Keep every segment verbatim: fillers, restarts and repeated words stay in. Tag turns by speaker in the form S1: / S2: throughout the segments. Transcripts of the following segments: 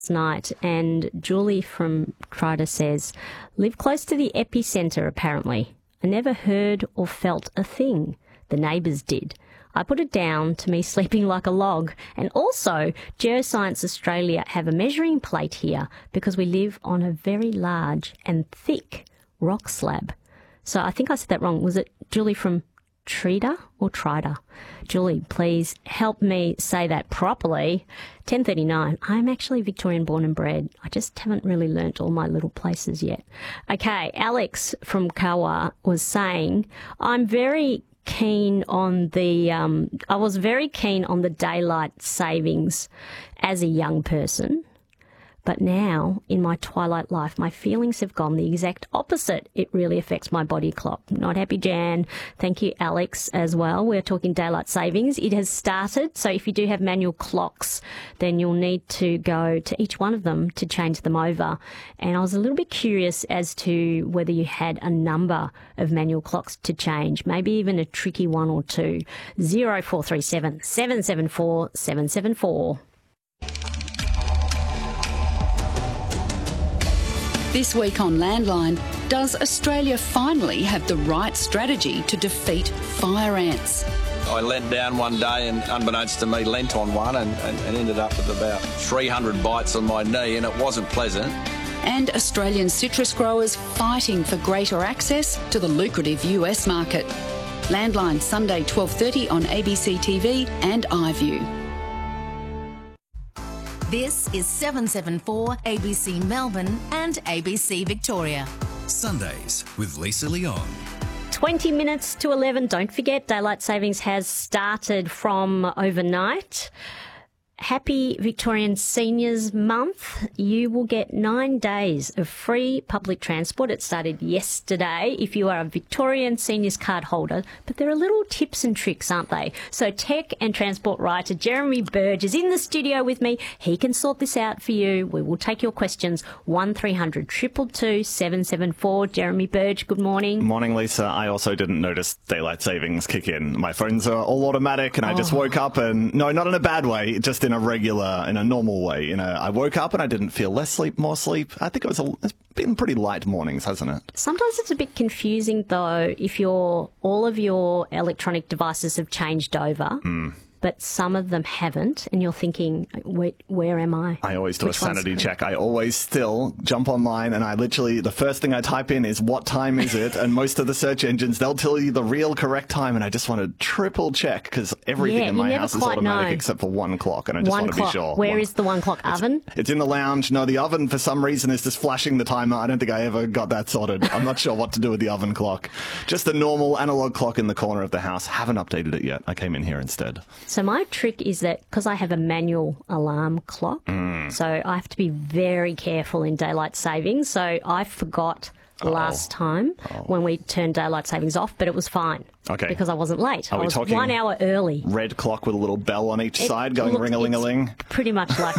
S1: night, and Julie from Crida says, live close to the epicentre apparently. I never heard or felt a thing. The neighbours did. I put it down to me sleeping like a log. And also, Geoscience Australia have a measuring plate here because we live on a very large and thick rock slab. So I think I said that wrong. Was it Julie from Trida or Trida? Julie, please help me say that properly. ten thirty-nine. I'm actually Victorian born and bred. I just haven't really learnt all my little places yet. Okay, Alex from Kawa was saying, I'm very keen on the, um, I was very keen on the daylight savings as a young person. But now, in my twilight life, my feelings have gone the exact opposite. It really affects my body clock. Not happy, Jan. Thank you, Alex, as well. We're talking daylight savings. It has started, so if you do have manual clocks, then you'll need to go to each one of them to change them over. And I was a little bit curious as to whether you had a number of manual clocks to change, maybe even a tricky one or two. zero four three seven, seven seven four, seven seven four.
S2: This week on Landline, does Australia finally have the right strategy to defeat fire ants?
S3: I leant down one day and, unbeknownst to me, leant on one and, and, and ended up with about three hundred bites on my knee, and it wasn't pleasant.
S2: And Australian citrus growers fighting for greater access to the lucrative U S market. Landline, Sunday twelve thirty on A B C T V and iView.
S4: This is seven seven four A B C Melbourne and A B C Victoria.
S5: Sundays with Lisa Leon.
S1: twenty minutes to eleven. Don't forget, daylight savings has started from overnight. Happy Victorian Seniors Month. You will get nine days of free public transport. It started yesterday if you are a Victorian Seniors card holder, but there are little tips and tricks, aren't they? So tech and transport writer Jeremy Burge is in the studio with me. He can sort this out for you. We will take your questions. one three hundred, two two two, seven seven four. Jeremy Burge, good morning.
S6: Morning, Lisa. I also didn't notice daylight savings kick in. My phones are all automatic and I just
S1: Oh.
S6: woke up and, no, not in a bad way, just in a regular, in a normal way. You know, I woke up and I didn't feel less sleep, more sleep. I think it was a, it's been pretty light mornings, hasn't it?
S1: Sometimes it's a bit confusing, though, if your all of your electronic devices have changed over,
S6: Mm.
S1: but some of them haven't, and you're thinking, where, where am I?
S6: I always do
S1: Which
S6: a sanity
S1: one's-
S6: check. I always still jump online and I literally, the first thing I type in is what time is it? And most of the search engines, they'll tell you the real correct time. And I just want to triple check because everything
S1: Yeah,
S6: in
S1: you
S6: my
S1: never
S6: house is
S1: quite
S6: automatic
S1: know.
S6: except for one clock. And I just
S1: One
S6: want to
S1: clock.
S6: be sure.
S1: Where
S6: One-
S1: is the one clock oven?
S6: It's in the lounge. No, the oven for some reason is just flashing the timer. I don't think I ever got that sorted. I'm not sure what to do with the oven clock. Just a normal analog clock in the corner of the house. Haven't updated it yet. I came in here instead.
S1: So my trick is that because I have a manual alarm clock,
S6: Mm.
S1: so I have to be very careful in daylight savings. So I forgot last time when we turned daylight savings off, but it was fine.
S6: Okay.
S1: Because I wasn't late.
S6: Are
S1: I
S6: we
S1: was
S6: talking
S1: one hour early.
S6: Red clock with a little bell on each
S1: It
S6: side going
S1: looked-
S6: ring-a-ling-a-ling?
S1: it's pretty much like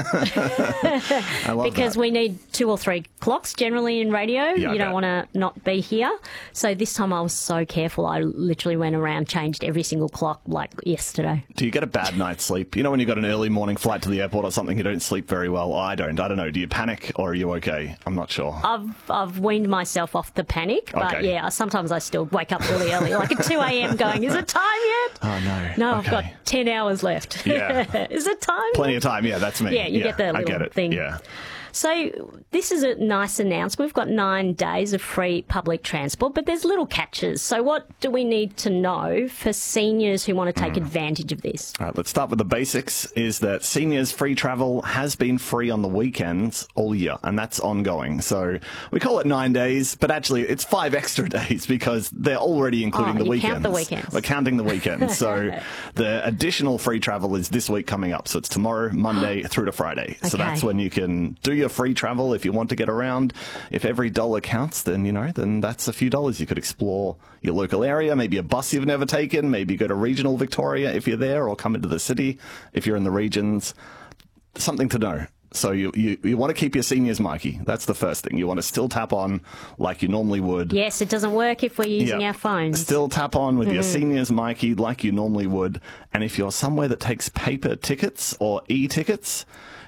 S1: that.
S6: I love
S1: Because
S6: that.
S1: we need two or three clocks generally in radio.
S6: Yeah, I
S1: you don't
S6: bet.
S1: want to not be here. So this time I was so careful. I literally went around, changed every single clock like yesterday.
S6: Do you get a bad night's sleep? You know when you got an early morning flight to the airport or something, you don't sleep very well? I don't. I don't know. Do you panic or are you okay? I'm not sure.
S1: I've I've weaned myself off the panic, but
S6: Okay.
S1: yeah, sometimes I still wake up really early, like at two a.m. going, is it time yet?
S6: Oh, no.
S1: No, I've
S6: Okay.
S1: got ten hours left.
S6: Yeah.
S1: Is it time?
S6: Plenty of time. Yeah, that's me.
S1: Yeah, you get the
S6: I
S1: little
S6: get it.
S1: thing.
S6: Yeah.
S1: So this is a nice announcement. We've got nine days of free public transport, but there's little catches. So what do we need to know for seniors who want to take advantage of this?
S6: All right, let's start with the basics, is that seniors free travel has been free on the weekends all year, and that's ongoing. So we call it nine days, but actually it's five extra days because they're already including
S1: Oh,
S6: the
S1: you
S6: weekends.
S1: count the weekends.
S6: We're counting the weekends. So the additional free travel is this week coming up. So it's tomorrow, Monday through to Friday. So
S1: Okay.
S6: that's when you can do your free travel if you want to get around. If every dollar counts, then, you know, then that's a few dollars. You could explore your local area, maybe a bus you've never taken, maybe go to regional Victoria if you're there, or come into the city if you're in the regions. Something to know. So you, you, you want to keep your seniors marquee. That's the first thing. You want to still tap on like you normally would.
S1: Yes, it doesn't work if we're using
S6: Yeah.
S1: our phones.
S6: Still tap on with your seniors marquee like you normally would. And if you're somewhere that takes paper tickets or e-tickets,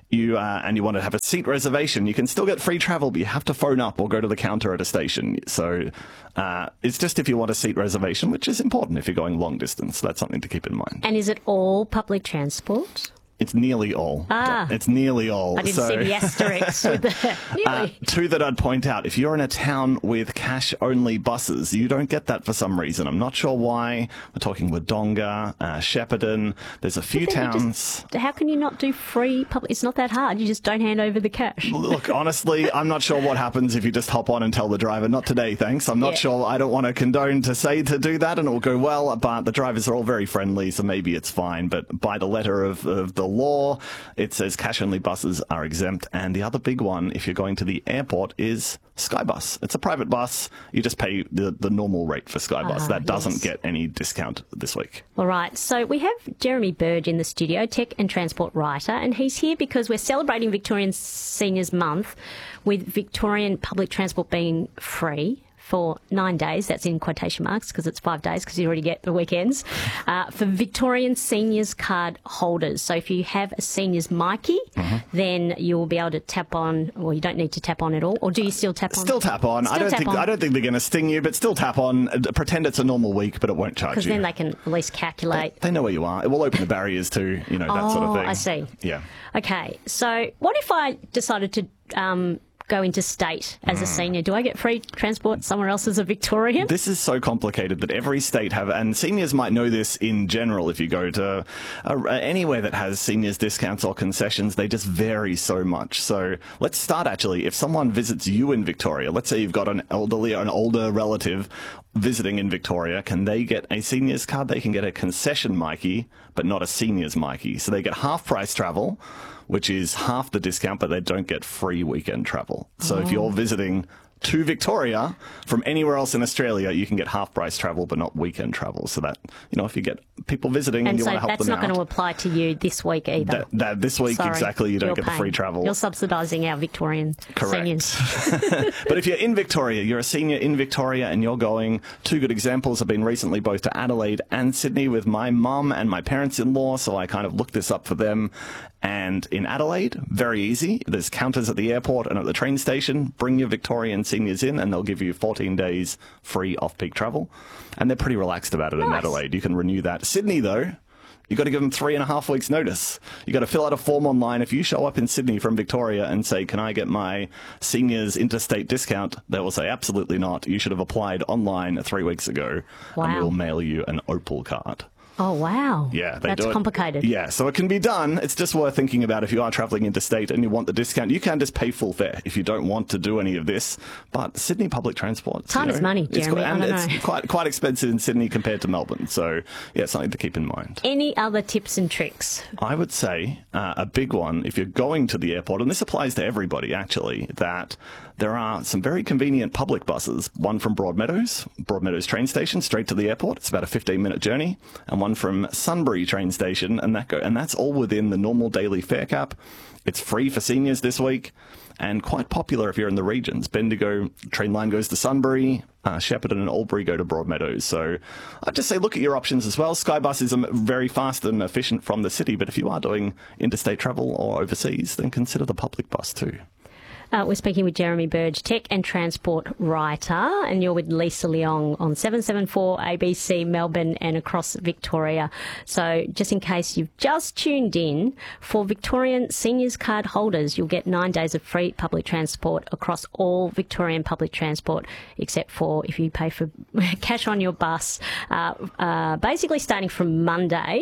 S6: you uh, and you want to have a seat reservation, you can still get free travel, but you have to phone up or go to the counter at a station. So uh, it's just if you want a seat reservation, which is important if you're going long distance. That's something to keep in mind.
S1: And is it all public transport?
S6: It's nearly all.
S1: Ah.
S6: It's nearly all.
S1: I didn't
S6: so,
S1: see the asterisks with the nearly.
S6: Uh, two that I'd point out. If you're in a town with cash-only buses, you don't get that for some reason. I'm not sure why. We're talking Wodonga, uh, Shepparton. There's a few
S1: But then you
S6: towns.
S1: just- how can you not do free public? It's not that hard. You just don't hand over the cash.
S6: Look, honestly, I'm not sure what happens if you just hop on and tell the driver, not today, thanks. I'm not
S1: Yeah.
S6: sure. I don't want to condone to say to do that and it will go well, but the drivers are all very friendly, so maybe it's fine. But by the letter of, of the law, it says cash-only buses are exempt. And the other big one, if you're going to the airport, is Skybus. It's a private bus. You just pay the, the normal rate for Skybus.
S1: Ah,
S6: that doesn't
S1: yes.
S6: get any discount this week.
S1: All right, so we have Jeremy Burge in the studio, tech and transport writer, and he's here because we're celebrating Victorian Seniors Month with Victorian public transport being free for nine days. That's in quotation marks because it's five days because you already get the weekends, uh, for Victorian Seniors card holders. So if you have a Seniors Mikey, mm-hmm. then you'll be able to tap on, well, you don't need to tap on at all, or do you still tap on?
S6: Still tap on.
S1: Still
S6: I don't
S1: tap
S6: think
S1: on.
S6: I don't think they're going to sting you, but still tap on. Uh, Pretend it's a normal week, but it won't charge you.
S1: Because then they can at least calculate.
S6: They know where you are. It will open the barriers too, you know, that
S1: oh,
S6: sort of thing.
S1: I see.
S6: Yeah.
S1: Okay, so what if I decided to um, go interstate as a senior? Do I get free transport somewhere else as a Victorian?
S6: This is so complicated that every state have, and seniors might know this in general, if you go to uh, anywhere that has seniors discounts or concessions, they just vary so much. So let's start actually, if someone visits you in Victoria, let's say you've got an elderly or an older relative visiting in Victoria, can they get a seniors card? They can get a concession Mikey, but not a seniors Mikey. So they get half price travel, which is half the discount, but they don't get free weekend travel. So oh. if you're visiting to Victoria from anywhere else in Australia, you can get half price travel, but not weekend travel. So that, you know, if you get people visiting and,
S1: and
S6: you
S1: so
S6: want to help
S1: that's
S6: them
S1: not
S6: out,
S1: going to apply to you this week either.
S6: That, that this week,
S1: Sorry,
S6: exactly, you don't get
S1: paying.
S6: the free travel.
S1: You're subsidising our Victorian
S6: Correct.
S1: seniors.
S6: But if you're in Victoria, you're a senior in Victoria and you're going, two good examples have been recently both to Adelaide and Sydney with my mum and my parents-in-law, so I kind of looked this up for them. And in Adelaide, very easy. There's counters at the airport and at the train station. Bring your Victorian seniors in and they'll give you fourteen days free off-peak travel. And they're pretty relaxed about it. Nice. In Adelaide. You can renew that. Sydney, though, you've got to give them three and a half weeks' notice. You've got to fill out a form online. If you show up in Sydney from Victoria and say, can I get my seniors interstate discount? They will say, absolutely not. You should have applied online three weeks ago.
S1: Wow.
S6: And we'll mail you an Opal card.
S1: Oh, wow.
S6: Yeah, they
S1: That's
S6: do it.
S1: complicated.
S6: Yeah, so it can be done. It's just worth thinking about if you are travelling interstate and you want the discount. You can just pay full fare if you don't want to do any of this. But Sydney public transport...
S1: Time
S6: you know,
S1: is money,
S6: it's
S1: Jeremy.
S6: quite, and
S1: I don't
S6: it's
S1: know.
S6: quite, quite expensive in Sydney compared to Melbourne. So, yeah, something to keep in mind.
S1: Any other tips and tricks?
S6: I would say uh, a big one, if you're going to the airport, and this applies to everybody, actually, that there are some very convenient public buses, one from Broadmeadows, Broadmeadows train station, straight to the airport. It's about a fifteen-minute journey, and one from Sunbury train station, and that go, and that's all within the normal daily fare cap. It's free for seniors this week, and quite popular if you're in the regions. Bendigo train line goes to Sunbury, uh, Shepparton and Albury go to Broadmeadows. So I'd just say look at your options as well. Skybus is um, very fast and efficient from the city, but if you are doing interstate travel or overseas, then consider the public bus too.
S1: Uh, we're speaking with Jeremy Burge, tech and transport writer, and you're with Lisa Leong on seven seven four A B C Melbourne and across Victoria. So just in case you've just tuned in, for Victorian seniors card holders, you'll get nine days of free public transport across all Victorian public transport, except for if you pay for cash on your bus, uh, uh, basically starting from Monday.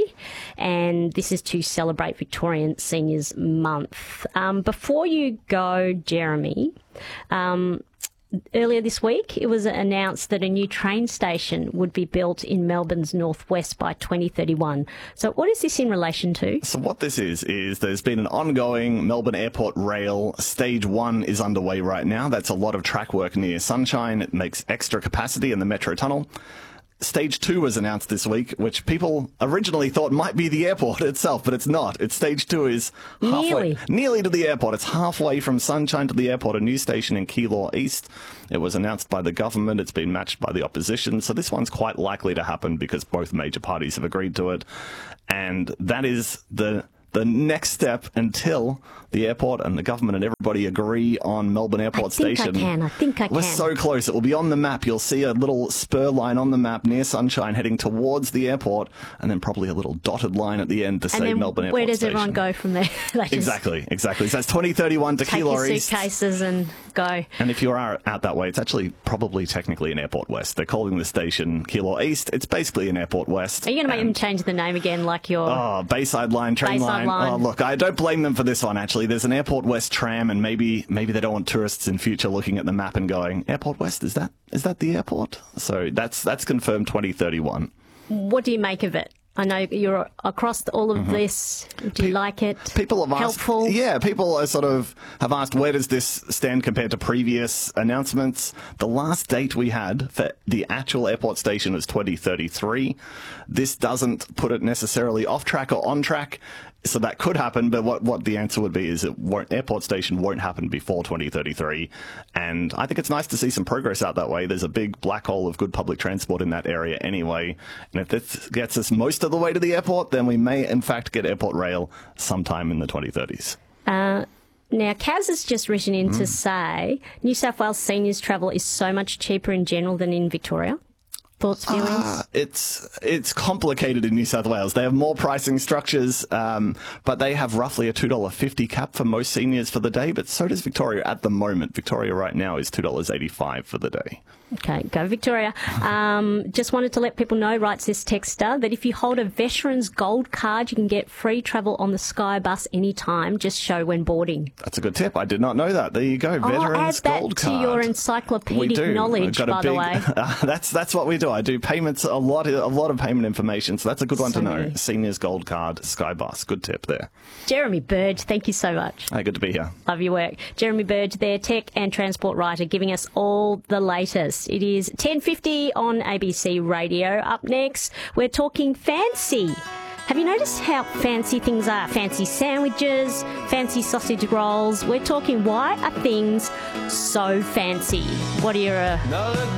S1: And this is to celebrate Victorian Seniors Month. Um, before you go, Jeremy, um, earlier this week it was announced that a new train station would be built in Melbourne's northwest by twenty thirty-one. So what is this in relation to?
S6: So what this is, is there's been an ongoing Melbourne Airport Rail. Stage one is underway right now. That's a lot of track work near Sunshine. It makes extra capacity in the Metro Tunnel. Stage two was announced this week, which people originally thought might be the airport itself, but it's not. It's stage two is halfway,
S1: Nearly.
S6: nearly to the airport. It's halfway from Sunshine to the airport, a new station in Keilor East. It was announced by the government. It's been matched by the opposition. So this one's quite likely to happen because both major parties have agreed to it. And that is the... the next step until the airport and the government and everybody agree on Melbourne Airport
S1: I think
S6: Station.
S1: I can. I think I
S6: We're
S1: can.
S6: so close. It will be on the map. You'll see a little spur line on the map near Sunshine heading towards the airport, and then probably a little dotted line at the end to
S1: and
S6: say
S1: then
S6: Melbourne Airport
S1: where does
S6: Station.
S1: everyone go from there? They just
S6: Exactly, exactly. So that's twenty thirty-one
S1: take
S6: Tequila
S1: your
S6: East.
S1: suitcases and go.
S6: And if you are out that way, it's actually probably technically an Airport West. They're calling the station Keilor East. It's basically an Airport West.
S1: Are you going to make them
S6: And-
S1: change the name again like your...
S6: Oh, Bayside Line, train
S1: Bayside
S6: line.
S1: line.
S6: Oh, look, I don't blame them for this one, actually. There's an Airport West tram, and maybe maybe they don't want tourists in future looking at the map and going, Airport West, is that is that the airport? So that's that's confirmed twenty thirty-one.
S1: What do you make of it? I know you're across all of this. Do you like it?
S6: People have asked,
S1: Helpful?
S6: yeah, people are sort of have asked, where does this stand compared to previous announcements? The last date we had for the actual airport station was twenty thirty-three. This doesn't put it necessarily off track or on track, so that could happen. But what, what the answer would be is it won't, airport station won't happen before twenty thirty-three. And I think it's nice to see some progress out that way. There's a big black hole of good public transport in that area anyway. And if this gets us most of the way to the airport, then we may in fact get airport rail sometime in the twenty thirties.
S1: Uh, now, Kaz has just written in
S6: Mm.
S1: to say New South Wales seniors travel is so much cheaper in general than in Victoria. Thoughts, feelings?
S6: Uh, it's it's complicated in New South Wales. They have more pricing structures, um, but they have roughly a two dollars fifty cap for most seniors for the day, but so does Victoria at the moment. Victoria right now is two dollars eighty-five for the day.
S1: Okay, go Victoria. Um, just wanted to let people know, writes this texter, that if you hold a Veterans Gold card, you can get free travel on the Sky Bus anytime. Just show when boarding.
S6: That's a good tip. I did not know that. There you go.
S1: I'll add
S6: Veterans
S1: that
S6: Gold
S1: to
S6: card.
S1: your
S6: We
S1: encyclopedic
S6: do.
S1: knowledge,
S6: I've got
S1: by
S6: a big,
S1: the way.
S6: Uh, that's that's what we do. I do payments, a lot, a lot of payment information. So that's a good one
S1: So
S6: to know.
S1: many.
S6: Seniors Gold card, Sky Bus. Good tip there.
S1: Jeremy Burge, thank you so much.
S6: Hey, good to be here.
S1: Love your work. Jeremy Burge there, tech and transport writer, giving us all the latest. It is ten fifty on A B C Radio. Up next, we're talking fancy. Have you noticed how fancy things are? Fancy sandwiches, fancy sausage rolls. We're talking, why are things so fancy? What are your... Uh,